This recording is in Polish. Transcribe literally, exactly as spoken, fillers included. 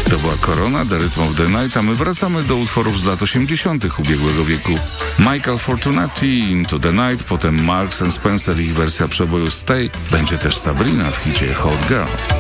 To była Korona, The Rhythm of the Night, a my wracamy do utworów z lat osiemdziesiątych ubiegłego wieku. Michael Fortunati, Into the Night, potem Marks and Spencer, ich wersja przeboju Stay, będzie też Sabrina w hicie Hot Girl.